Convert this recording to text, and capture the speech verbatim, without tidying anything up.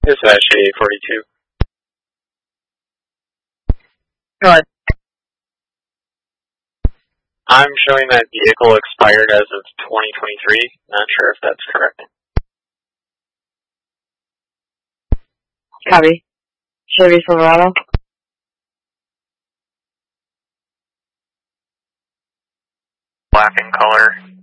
Dispatch eight forty-two. Go ahead. I'm showing that vehicle expired as of twenty twenty-three. Not sure if that's correct. Copy. Chevy Silverado. Black in color.